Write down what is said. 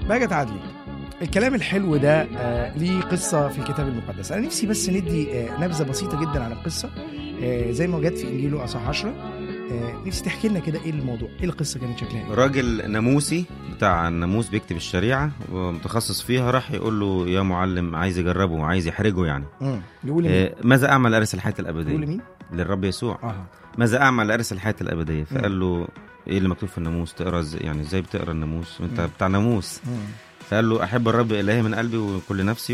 بهجت عدلي، الكلام الحلو ده ليه قصة في الكتاب المقدس. أنا نفسي بس ندي نبذة بسيطة جدا عن القصة زي ما وجدت في إنجيل أصحاح 10. نفسي تحكي لنا كده إيه الموضوع، إيه القصة كانت شكلها إيه؟ راجل ناموسي بتاع الناموس بيكتب الشريعة ومتخصص فيها، راح يقول له يا معلم، عايز يجربه وعايز يحرجه يعني. يقول ماذا أعمل لأرث الحياة الأبدية؟ يقول مين؟ للرب يسوع. ماذا أعمل لأرث الحياة الأبدية؟ فقال له إيه اللي مكتوب في الناموس؟ تقرأ يعني إزاي بتقرأ الناموس وأنت بتاع ناموس؟ فقال له أحب الرب إلهي من قلبي وكل نفسي